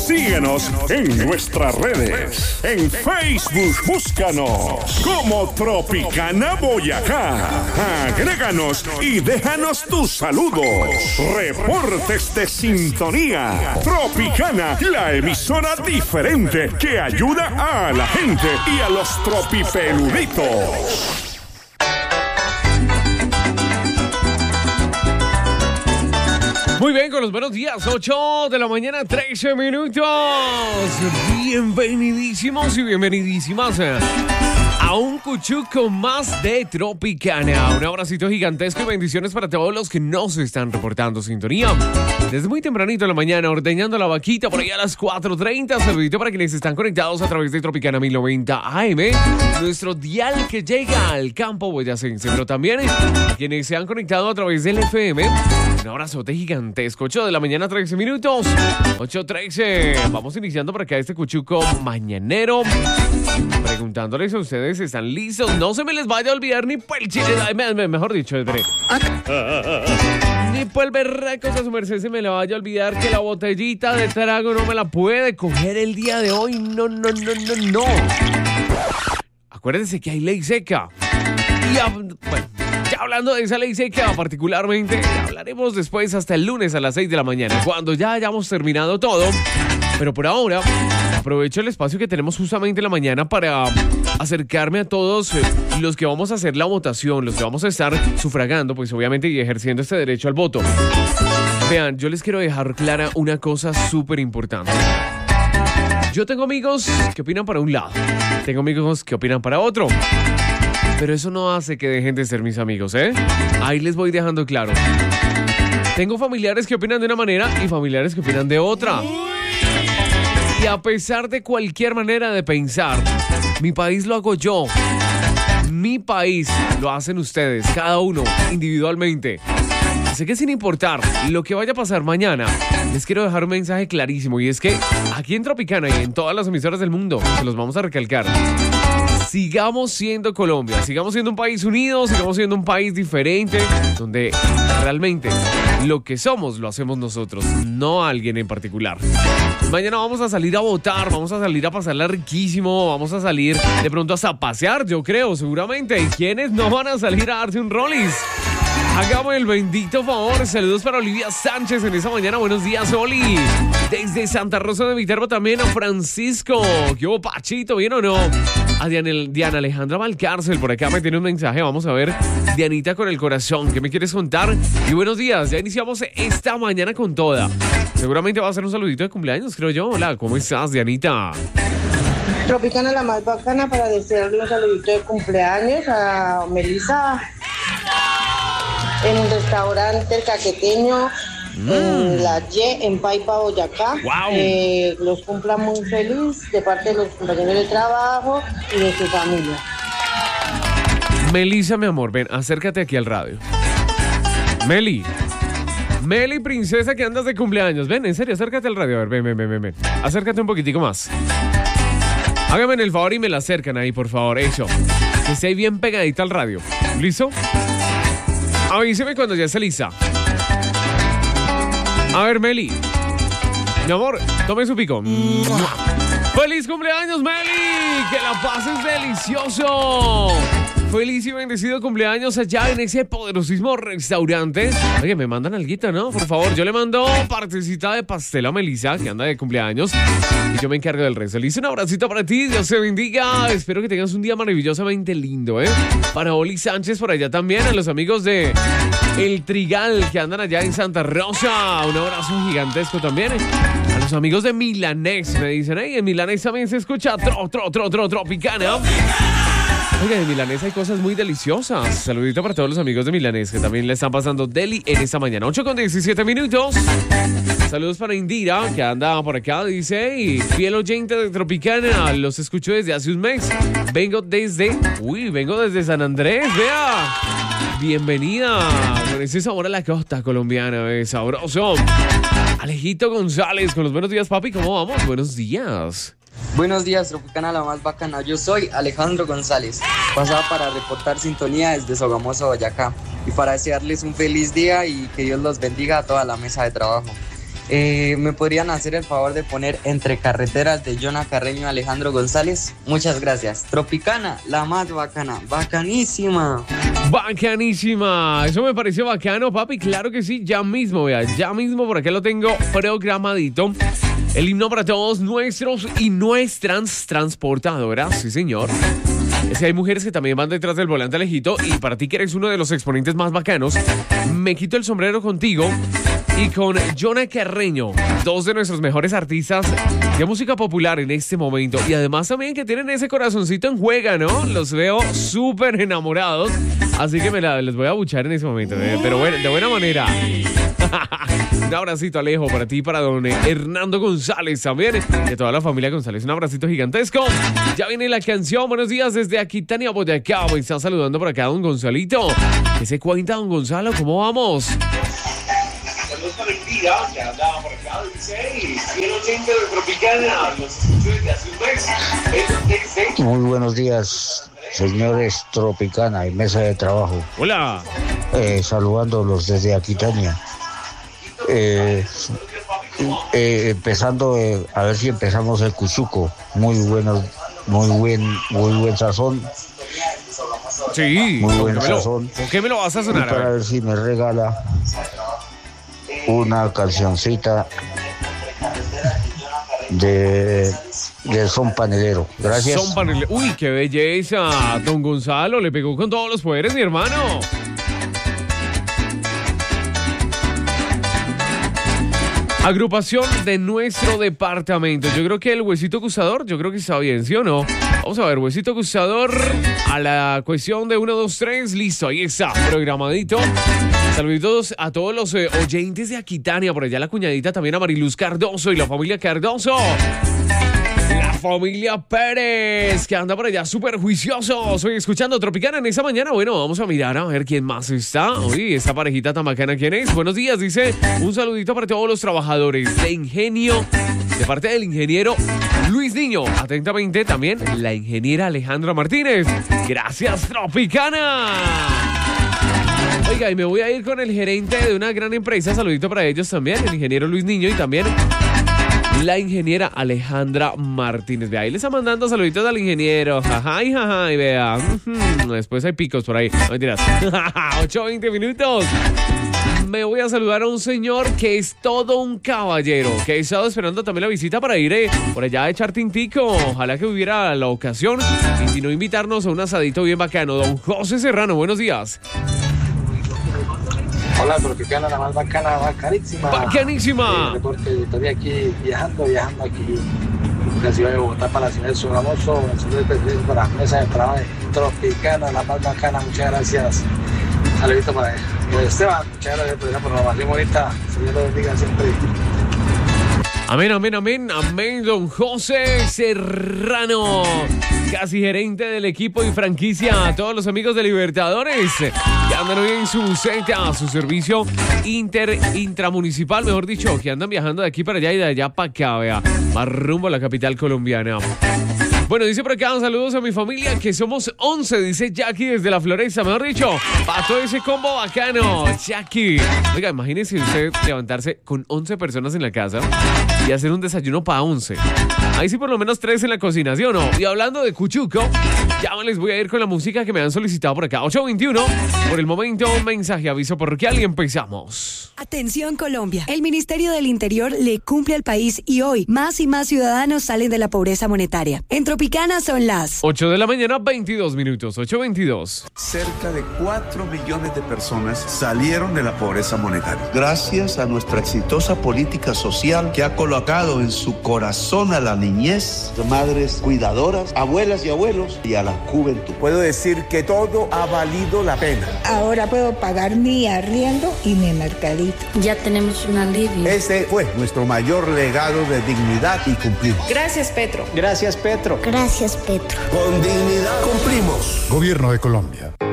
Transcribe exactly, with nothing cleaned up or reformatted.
Síguenos en nuestras redes. En Facebook, búscanos como Tropicana Boyacá. Agréganos y déjanos tus saludos. Reportes de sintonía. Tropicana, la emisora diferente que ayuda a la gente y a los tropipeluditos. Muy bien, con los buenos días, ocho de la mañana, trece minutos. Bienvenidísimos y bienvenidísimas a un cuchuco más de Tropicana. Un abracito gigantesco y bendiciones para todos los que no se están reportando sintonía. Desde muy tempranito en la mañana, ordeñando la vaquita por allá a las cuatro treinta. Saludito para quienes están conectados a través de Tropicana mil noventa A M. Nuestro dial que llega al campo boyacense, pero también a quienes se han conectado a través del F M. Un abrazote gigantesco. ocho de la mañana, trece minutos. ocho trece. Vamos iniciando por acá este cuchuco mañanero. Preguntándoles a ustedes, ¿están listos? No se me les vaya a olvidar ni por el chile. Mejor dicho, Edre. Ni por el berraco, a su merced se me le vaya a olvidar que la botellita de trago no me la puede coger el día de hoy. No, no, no, no, no. Acuérdense que hay ley seca. Y, a, bueno, ya hablando de esa ley seca particularmente, hablaremos después hasta el lunes a las seis de la mañana, cuando ya hayamos terminado todo. Pero por ahora, aprovecho el espacio que tenemos justamente en la mañana para acercarme a todos los que vamos a hacer la votación, los que vamos a estar sufragando, pues obviamente, y ejerciendo este derecho al voto. Vean, yo les quiero dejar clara una cosa súper importante. Yo tengo amigos que opinan para un lado, tengo amigos que opinan para otro, pero eso no hace que dejen de ser mis amigos, ¿eh? Ahí les voy dejando claro. Tengo familiares que opinan de una manera y familiares que opinan de otra. Y a pesar de cualquier manera de pensar, mi país lo hago yo. Mi país lo hacen ustedes, cada uno individualmente. Así que sin importar lo que vaya a pasar mañana, les quiero dejar un mensaje clarísimo. Y es que aquí en Tropicana y en todas las emisoras del mundo, se los vamos a recalcar. Sigamos siendo Colombia, sigamos siendo un país unido, sigamos siendo un país diferente, donde realmente lo que somos lo hacemos nosotros, no alguien en particular. Mañana vamos a salir a votar, vamos a salir a pasarla riquísimo, vamos a salir de pronto hasta a pasear, yo creo, seguramente. ¿Y quiénes no van a salir a darse un rollis? Hagamos el bendito favor. Saludos para Olivia Sánchez en esa mañana. Buenos días, Oli. Desde Santa Rosa de Viterbo también a Francisco. ¿Qué hubo, Pachito? ¿Bien o no? A Diana, Diana Alejandra Valcárcel. Por acá me tiene un mensaje. Vamos a ver. Dianita con el corazón. ¿Qué me quieres contar? Y buenos días. Ya iniciamos esta mañana con toda. Seguramente va a ser un saludito de cumpleaños, creo yo. Hola, ¿cómo estás, Dianita? Tropicana la más bacana para desearle un saludito de cumpleaños a Melissa en el restaurante El Caqueteño, mm. en la Y, en Paipa, Boyacá. Wow. Eh, los cumpla muy feliz de parte de los compañeros de trabajo y de su familia. Melissa, mi amor, ven, acércate aquí al radio. Meli, Meli, princesa, que andas de cumpleaños. Ven, en serio, acércate al radio. A ver, ven, ven, ven, ven. Acércate un poquitico más. Hágame el favor y me la acercan ahí, por favor. Eso. Que esté bien pegadita al radio. ¿Listo? Avíseme cuando ya esté lista. A ver, Meli. Mi amor, tome su pico. ¡Feliz cumpleaños, Meli! ¡Que la pases delicioso! Feliz y bendecido cumpleaños allá en ese poderosísimo restaurante. Oye, me mandan alguito, ¿no? Por favor, yo le mando partecita de pastel a Melissa, que anda de cumpleaños, y yo me encargo del resto. Listo, un abracito para ti, Dios te bendiga. Espero que tengas un día maravillosamente lindo, ¿eh? Para Oli Sánchez por allá también, a los amigos de El Trigal, que andan allá en Santa Rosa. Un abrazo gigantesco también, ¿eh? A los amigos de Milanés, me dicen, hey, en Milanés también se escucha tro, tro, tro, tro, tropicana. Oiga, de Milanés hay cosas muy deliciosas. Saludito para todos los amigos de Milanés que también le están pasando deli en esta mañana. ocho con diecisiete minutos. Saludos para Indira, que anda por acá, dice, y fiel oyente de Tropicana, los escucho desde hace un mes. Vengo desde, uy, vengo desde San Andrés, vea. Bienvenida. Con ese sabor a la costa colombiana, es sabroso. Alejito González, con los buenos días, papi, ¿cómo vamos? Buenos días. Buenos días, Tropicana la más bacana. Yo soy Alejandro González. Pasaba para reportar sintonía desde Sogamoso, Boyacá. Y para desearles un feliz día y que Dios los bendiga a toda la mesa de trabajo. Eh, ¿Me podrían hacer el favor de poner Entre Carreteras de Jonah Carreño y Alejandro González? Muchas gracias. Tropicana, la más bacana, bacanísima. Bacanísima. Eso me pareció bacano, papi. Claro que sí, ya mismo, vea, ya mismo por acá lo tengo programadito. El himno para todos nuestros y nuestras transportadoras, sí señor. Es que hay mujeres que también van detrás del volante Alejito, y para ti que eres uno de los exponentes más bacanos, me quito el sombrero contigo y con Jonah Carreño, dos de nuestros mejores artistas de música popular en este momento, y además también que tienen ese corazoncito en juega, ¿no? Los veo súper enamorados, así que me la, les voy a buchar en ese momento, ¿eh? Pero bueno, de buena manera. Un abracito, Alejo, para ti y para don Hernando González también, y a toda la familia González. Un abracito gigantesco. Ya viene la canción. Buenos días desde Aquitania, Boyacá. Me está saludando por acá don Gonzalito. ¿Qué se cuenta, don Gonzalo? ¿Cómo vamos? Saludos para el día, que andaba por acá, dieciséis, ciento ochenta de Tropicana, los escucho desde hace un mes. Muy buenos días, señores Tropicana y mesa de trabajo. Hola. Eh, saludándolos desde Aquitania. Eh, eh, empezando, eh, a ver si empezamos el cuchuco. Muy bueno, muy buen, muy buen sazón. Sí, muy buen ¿con qué, sazón. lo, ¿con qué me lo vas a sonar? Y para a ver? ver si me regala una cancioncita de, de son panelero. Gracias. Son panelero. Uy, qué belleza. Don Gonzalo le pegó con todos los poderes, mi hermano. Agrupación de nuestro departamento. Yo creo que el huesito acusador, yo creo que está bien, ¿sí o no? Vamos a ver, huesito acusador a la cuestión de uno, dos, tres. Listo, ahí está, programadito. Saluditos a todos los eh, oyentes de Aquitania. Por allá la cuñadita también a Mariluz Cardoso y la familia Cardoso. La familia Pérez, que anda por allá súper juicioso. Estoy escuchando Tropicana en esa mañana. Bueno, vamos a mirar a ver quién más está. Oye, esta parejita tan bacana, ¿quién es? Buenos días, dice. Un saludito para todos los trabajadores de Ingenio, de parte del ingeniero Luis Niño. Atentamente también la ingeniera Alejandra Martínez. Gracias, Tropicana. Oiga, y me voy a ir con el gerente de una gran empresa. Saludito para ellos también, el ingeniero Luis Niño, y también la ingeniera Alejandra Martínez. Vea, ahí le está mandando saluditos al ingeniero. Ajá, y jaja, y vea. Después hay picos por ahí. No mentiras. ocho veinte minutos. Me voy a saludar a un señor que es todo un caballero, que he estado esperando también la visita para ir eh, por allá a echar tintico. Ojalá que hubiera la ocasión. Y si no, invitarnos a un asadito bien bacano. Don José Serrano, buenos días. Hola, Tropicana, la más bacana, bacanísima. Bacanísima. Sí, reporte, estoy aquí viajando, viajando aquí en la ciudad de Bogotá para la ciudad de Sogamoso. Para la mesa de trabajo de Tropicana, la más bacana. Muchas gracias. Saludito para Esteban. Muchas gracias por la programación bonita. Señor lo bendiga siempre. Amén, amén, amén, amén, don José Serrano, casi gerente del equipo y franquicia. A todos los amigos de Libertadores que andan hoy en su Z, su servicio inter intramunicipal, mejor dicho, que andan viajando de aquí para allá y de allá para acá, vea, más rumbo a la capital colombiana. Bueno, dice por acá, saludos a mi familia, que somos once, dice Jackie desde la Floresta, mejor dicho, para todo ese combo bacano, Jackie. Oiga, imagínese usted levantarse con once personas en la casa y hacer un desayuno para once. Ahí sí por lo menos tres en la cocina, ¿sí o no? Y hablando de cuchuco, ya les voy a ir con la música que me han solicitado por acá. ocho veintiuno, por el momento, un mensaje, aviso parroquial y empezamos. Atención Colombia, el Ministerio del Interior le cumple al país y hoy más y más ciudadanos salen de la pobreza monetaria. En Tropicana son las ocho de la mañana, veintidós minutos, ocho veintidós. Cerca de cuatro millones de personas salieron de la pobreza monetaria. Gracias a nuestra exitosa política social que ha colocado en su corazón a la niñez, madres cuidadoras, abuelas y abuelos y a la juventud. Puedo decir que todo ha valido la pena. Ahora puedo pagar mi arriendo y mi mercadito. Ya tenemos un alivio. Ese fue nuestro mayor legado de dignidad y cumplimos. Gracias, Petro. Gracias, Petro. Gracias, Petro. Con dignidad cumplimos. Gobierno de Colombia.